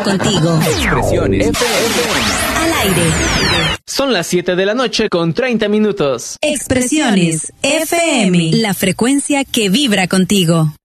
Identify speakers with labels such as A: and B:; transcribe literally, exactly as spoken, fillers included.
A: contigo.
B: Expresiones F M.
A: Al aire.
C: Son las siete de la noche con treinta minutos.
A: Expresiones F M. La frecuencia que vibra contigo.